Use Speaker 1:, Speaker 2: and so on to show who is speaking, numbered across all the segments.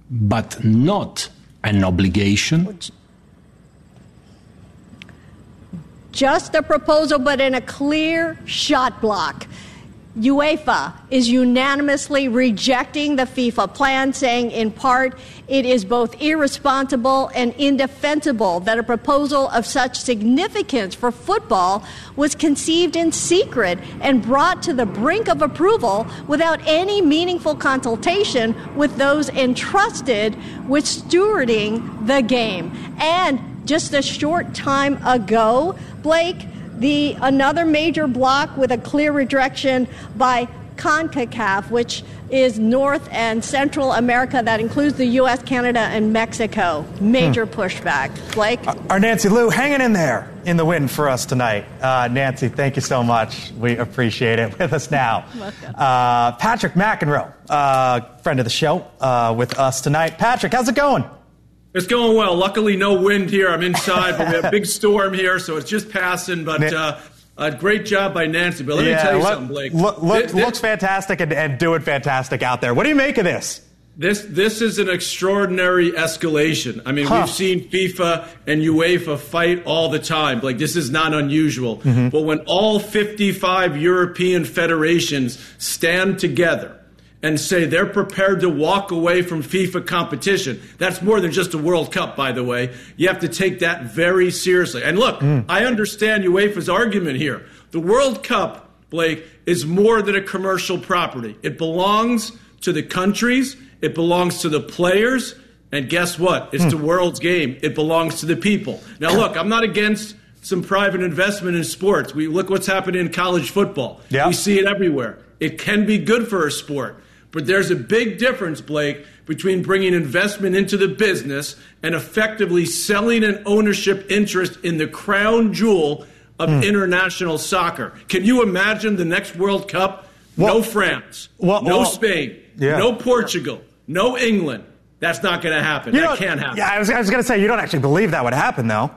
Speaker 1: but not an obligation?
Speaker 2: Just a proposal, but in a clear shot block. UEFA is unanimously rejecting the FIFA plan, saying in part it is both irresponsible and indefensible that a proposal of such significance for football was conceived in secret and brought to the brink of approval without any meaningful consultation with those entrusted with stewarding the game. And just a short time ago, Blake, another major block with a clear rejection by CONCACAF, which is North and Central America, that includes the U.S., Canada, and Mexico. Major pushback. Blake?
Speaker 3: Our Nancy Liu hanging in there in the wind for us tonight. Nancy, thank you so much. We appreciate it. With us now, Patrick McEnroe, friend of the show, with us tonight. Patrick, how's it going?
Speaker 4: It's going well. Luckily, no wind here. I'm inside, but we have a big storm here, so it's just passing. But a great job by Nancy. But let me tell you something, Blake.
Speaker 3: Looks fantastic and doing fantastic out there. What do you make of this?
Speaker 4: This is an extraordinary escalation. I mean, we've seen FIFA and UEFA fight all the time. Like, this is not unusual. Mm-hmm. But when all 55 European federations stand together and say they're prepared to walk away from FIFA competition. That's more than just a World Cup, by the way. You have to take that very seriously. And look, I understand UEFA's argument here. The World Cup, Blake, is more than a commercial property. It belongs to the countries. It belongs to the players. And guess what? It's the world's game. It belongs to the people. Now, look, I'm not against some private investment in sports. We look what's happening in college football. Yep. We see it everywhere. It can be good for a sport. But there's a big difference, Blake, between bringing investment into the business and effectively selling an ownership interest in the crown jewel of international soccer. Can you imagine the next World Cup? No France, no Spain, no Portugal, no England. That's not going to happen. That can't happen.
Speaker 3: Yeah, I was going to say, you don't actually believe that would happen, though.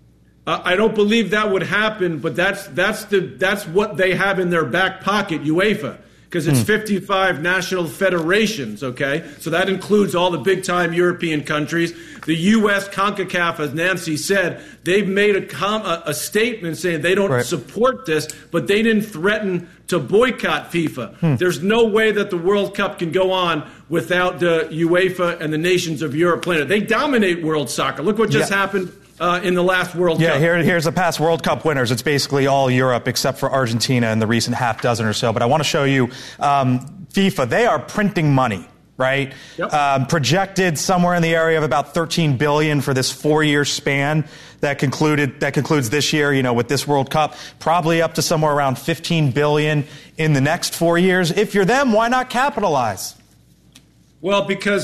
Speaker 4: I don't believe that would happen, but that's what they have in their back pocket, UEFA. Because it's 55 national federations, okay? So that includes all the big-time European countries. The U.S., CONCACAF, as Nancy said, they've made a statement saying they don't support this, but they didn't threaten to boycott FIFA. There's no way that the World Cup can go on without the UEFA and the nations of Europe playing it. They dominate world soccer. Look what just happened in the last World Cup.
Speaker 3: Yeah, here's the past World Cup winners. It's basically all Europe except for Argentina and the recent half dozen or so. But I want to show you FIFA. They are printing money, right? Yep. Projected somewhere in the area of about $13 billion for this 4-year span that concludes this year, with this World Cup. Probably up to somewhere around $15 billion in the next 4 years. If you're them, why not capitalize?
Speaker 4: Well, because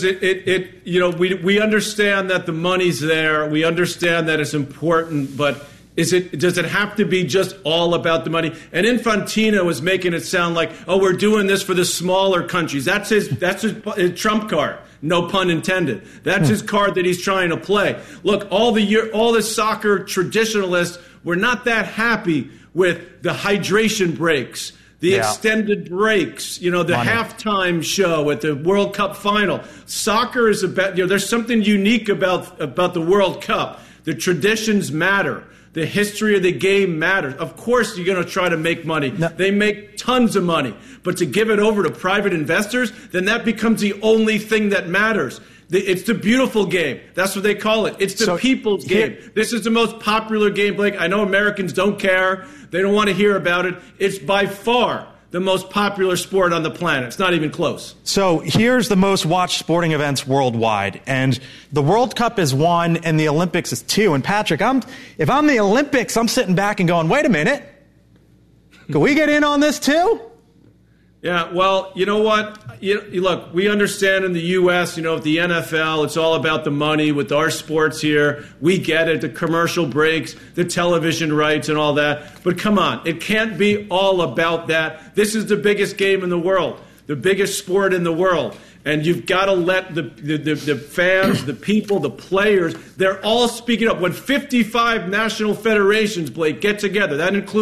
Speaker 4: we understand that the money's there. We understand that it's important, but does it have to be just all about the money? And Infantino was making it sound like, we're doing this for the smaller countries. That's his trump card. No pun intended. That's his card that he's trying to play. Look, all the soccer traditionalists were not that happy with the hydration breaks. The extended breaks, the halftime show at the World Cup final. Soccer is about, there's something unique about the World Cup. The traditions matter. The history of the game matters. Of course, you're going to try to make money. No. They make tons of money. But to give it over to private investors, then that becomes the only thing that matters. It's the beautiful game. That's what they call it. It's the people's game. This is the most popular game, Blake. I know Americans don't care. They don't want to hear about it. It's by far the most popular sport on the planet. It's not even close.
Speaker 3: So here's the most watched sporting events worldwide. And the World Cup is 1 and the Olympics is 2. And Patrick, if I'm the Olympics, I'm sitting back and going, wait a minute. Can we get in on this too?
Speaker 4: Yeah, well, you know what? Look, we understand in the U.S., with the NFL, it's all about the money. With our sports here, we get it, the commercial breaks, the television rights and all that. But come on, it can't be all about that. This is the biggest game in the world, the biggest sport in the world. And you've got to let the fans, the people, the players, they're all speaking up. When 55 national federations, Blake, get together, that includes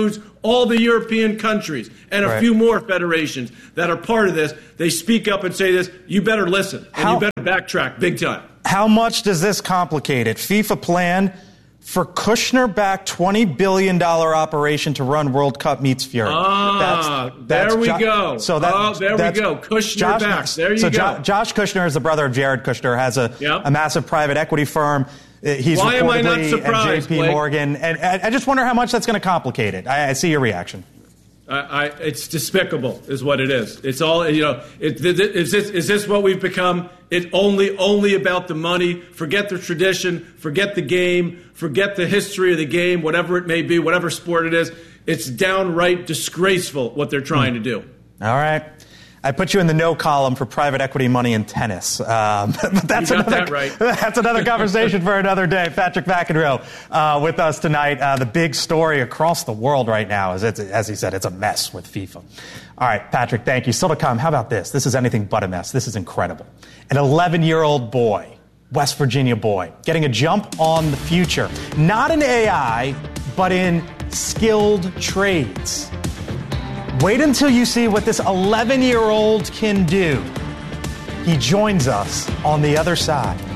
Speaker 4: all the European countries and a few more federations that are part of this, they speak up and say this, you better listen and you better backtrack big time.
Speaker 3: How much does this complicate it? FIFA planned for Kushner-backed $20 billion operation to run World Cup meets Fury.
Speaker 4: There we go. Kushner-backed. There you go.
Speaker 3: Josh Kushner is the brother of Jared Kushner, has a massive private equity firm. He's
Speaker 4: Why am I not
Speaker 3: reportedly
Speaker 4: surprised,
Speaker 3: at JP Morgan. And I just wonder how much that's going to complicate it. I see your reaction.
Speaker 4: It's despicable, is what it is. It's all, is this what we've become? It's only about the money. Forget the tradition. Forget the game. Forget the history of the game, whatever it may be, whatever sport it is. It's downright disgraceful what they're trying to do.
Speaker 3: All right. I put you in the no column for private equity money in tennis. But that's another conversation for another day. Patrick McEnroe with us tonight. The big story across the world right now is, as he said, it's a mess with FIFA. All right, Patrick, thank you. Still to come, how about this? This is anything but a mess. This is incredible. An 11-year-old boy, West Virginia boy, getting a jump on the future. Not in AI, but in skilled trades. Wait until you see what this 11-year-old can do. He joins us on the other side.